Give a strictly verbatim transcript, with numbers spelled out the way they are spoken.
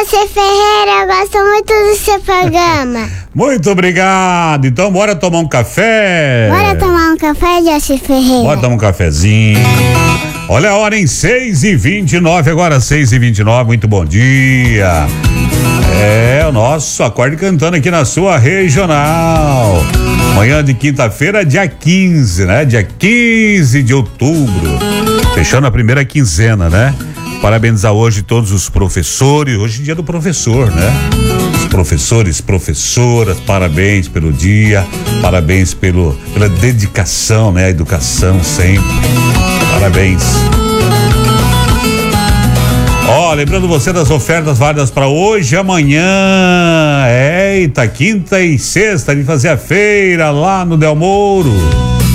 José Ferreira, eu gosto muito do seu programa. Muito obrigado. Então, bora tomar um café. Bora tomar um café, José Ferreira. Bora tomar um cafezinho. Olha a hora em seis e vinte e nove, agora seis e vinte e nove, muito bom dia. É o nosso Acorde Cantando aqui na sua regional. Manhã de quinta-feira, dia quinze, né? Dia quinze de outubro. Fechando a primeira quinzena, né? Parabenizar hoje todos os professores, hoje é dia do professor, né? Os professores, professoras, parabéns pelo dia, parabéns pelo, pela dedicação, né? A educação sempre. Parabéns. Ó, oh, lembrando você das ofertas válidas para hoje e amanhã. Eita, quinta e sexta de fazer a feira lá no Del Mouro.